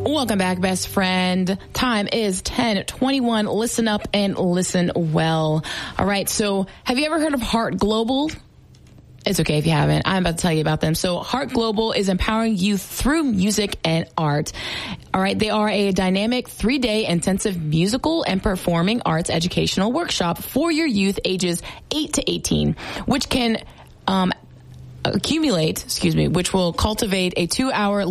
Welcome back, best friend. Time is 10:21. Listen up and listen well. All right. So have you ever heard of Heart Global? It's okay if you haven't. I'm about to tell you about them. So Heart Global is empowering youth through music and art. All right. They are a dynamic 3-day intensive musical and performing arts educational workshop for your youth ages 8 to 18, which can which will cultivate a 2-hour